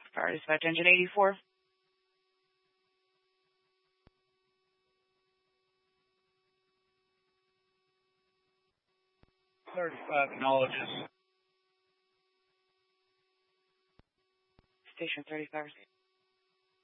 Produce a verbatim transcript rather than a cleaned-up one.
Fire dispatch engine eighty-four. thirty-five acknowledges. Station thirty-five.